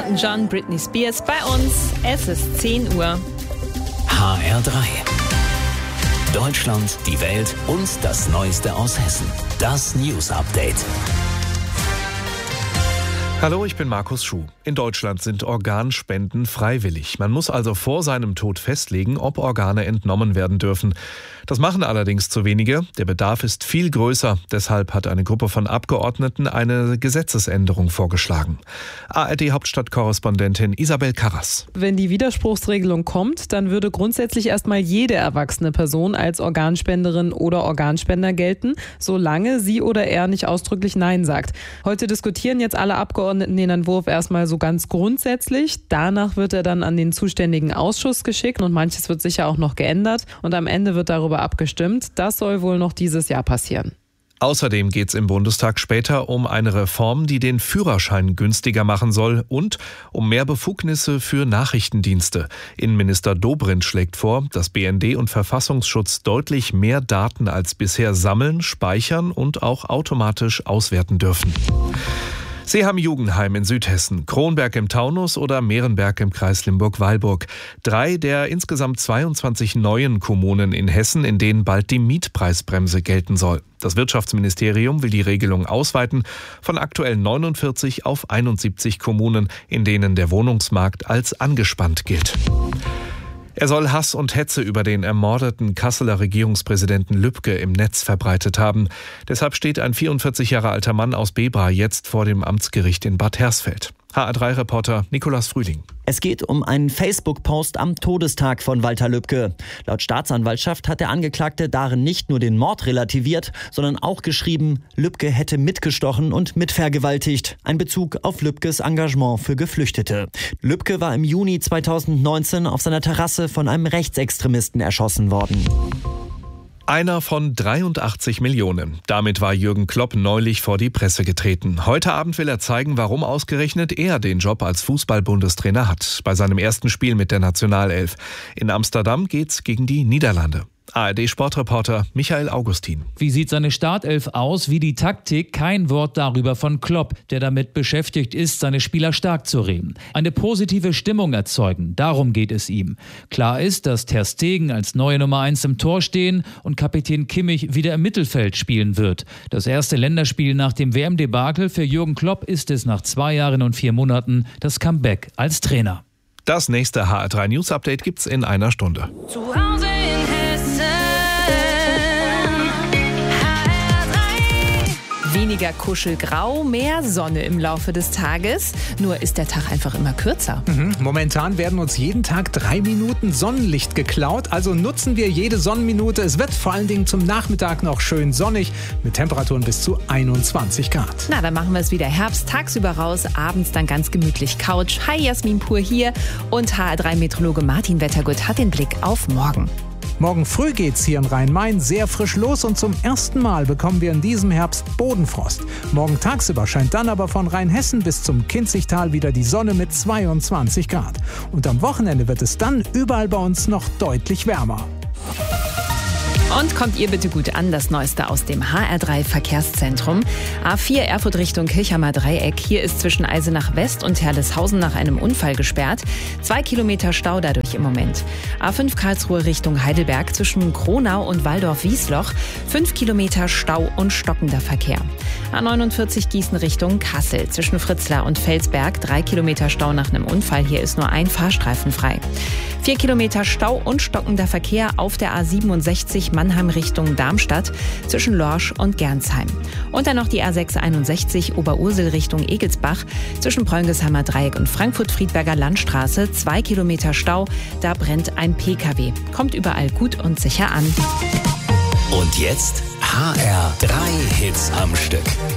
Elton John, Britney Spears bei uns. Es ist 10 Uhr. HR3. Deutschland, die Welt und das Neueste aus Hessen. Das News Update. Hallo, ich bin Markus Schuh. In Deutschland sind Organspenden freiwillig. Man muss also vor seinem Tod festlegen, ob Organe entnommen werden dürfen. Das machen allerdings zu wenige. Der Bedarf ist viel größer. Deshalb hat eine Gruppe von Abgeordneten eine Gesetzesänderung vorgeschlagen. ARD-Hauptstadtkorrespondentin Isabel Karras. Wenn die Widerspruchsregelung kommt, dann würde grundsätzlich erstmal jede erwachsene Person als Organspenderin oder Organspender gelten, solange sie oder er nicht ausdrücklich Nein sagt. Heute diskutieren jetzt alle Abgeordneten den Entwurf erstmal so ganz grundsätzlich. Danach wird er dann an den zuständigen Ausschuss geschickt und manches wird sicher auch noch geändert. Und am Ende wird darüber abgestimmt. Das soll wohl noch dieses Jahr passieren. Außerdem geht es im Bundestag später um eine Reform, die den Führerschein günstiger machen soll und um mehr Befugnisse für Nachrichtendienste. Innenminister Dobrindt schlägt vor, dass BND und Verfassungsschutz deutlich mehr Daten als bisher sammeln, speichern und auch automatisch auswerten dürfen. Seeham-Jugendheim in Südhessen, Kronberg im Taunus oder Merenberg im Kreis Limburg-Weilburg. 3 der insgesamt 22 neuen Kommunen in Hessen, in denen bald die Mietpreisbremse gelten soll. Das Wirtschaftsministerium will die Regelung ausweiten von aktuell 49 auf 71 Kommunen, in denen der Wohnungsmarkt als angespannt gilt. Er soll Hass und Hetze über den ermordeten Kasseler Regierungspräsidenten Lübke im Netz verbreitet haben. Deshalb steht ein 44 Jahre alter Mann aus Bebra jetzt vor dem Amtsgericht in Bad Hersfeld. HR3-Reporter Nikolaus Frühling. Es geht um einen Facebook-Post am Todestag von Walter Lübke. Laut Staatsanwaltschaft hat der Angeklagte darin nicht nur den Mord relativiert, sondern auch geschrieben, Lübke hätte mitgestochen und mitvergewaltigt. Ein Bezug auf Lübkes Engagement für Geflüchtete. Lübke war im Juni 2019 auf seiner Terrasse von einem Rechtsextremisten erschossen worden. Einer von 83 Millionen. Damit war Jürgen Klopp neulich vor die Presse getreten. Heute Abend will er zeigen, warum ausgerechnet er den Job als Fußball-Bundestrainer hat. Bei seinem ersten Spiel mit der Nationalelf. In Amsterdam geht's gegen die Niederlande. ARD-Sportreporter Michael Augustin. Wie sieht seine Startelf aus, wie die Taktik? Kein Wort darüber von Klopp, der damit beschäftigt ist, seine Spieler stark zu reden. Eine positive Stimmung erzeugen, darum geht es ihm. Klar ist, dass Ter Stegen als neue Nummer 1 im Tor stehen und Kapitän Kimmich wieder im Mittelfeld spielen wird. Das erste Länderspiel nach dem WM-Debakel für Jürgen Klopp ist es nach 2 Jahren und 4 Monaten das Comeback als Trainer. Das nächste HR3 News Update gibt's in einer Stunde. Zu Hause in Hessen. Weniger Kuschelgrau, mehr Sonne im Laufe des Tages. Nur ist der Tag einfach immer kürzer. Momentan werden uns jeden Tag 3 Minuten Sonnenlicht geklaut. Also nutzen wir jede Sonnenminute. Es wird vor allen Dingen zum Nachmittag noch schön sonnig mit Temperaturen bis zu 21 Grad. Na, dann machen wir es wieder Herbst, tagsüber raus, abends dann ganz gemütlich Couch. Hi, Jasmin Pur hier und HR3-Meteorologe Martin Wettergut hat den Blick auf morgen. Morgen früh geht's hier in Rhein-Main sehr frisch los und zum ersten Mal bekommen wir in diesem Herbst Bodenfrost. Morgen tagsüber scheint dann aber von Rheinhessen bis zum Kinzigtal wieder die Sonne mit 22 Grad. Und am Wochenende wird es dann überall bei uns noch deutlich wärmer. Und kommt ihr bitte gut an, das Neueste aus dem HR3 Verkehrszentrum. A4 Erfurt Richtung Kirchheimer Dreieck. Hier ist zwischen Eisenach West und Herleshausen nach einem Unfall gesperrt. 2 Kilometer Stau dadurch im Moment. A5 Karlsruhe Richtung Heidelberg zwischen Kronau und Walldorf-Wiesloch. 5 Kilometer Stau und stockender Verkehr. A49 Gießen Richtung Kassel zwischen Fritzlar und Felsberg. 3 Kilometer Stau nach einem Unfall. Hier ist nur ein Fahrstreifen frei. 4 Kilometer Stau und stockender Verkehr auf der A67 Mannheim Richtung Darmstadt zwischen Lorsch und Gernsheim. Und dann noch die A661 Oberursel Richtung Egelsbach zwischen Preungelsheimer Dreieck und Frankfurt-Friedberger Landstraße. 2 Kilometer Stau, da brennt ein PKW. Kommt überall gut und sicher an. Und jetzt HR3 Hits am Stück.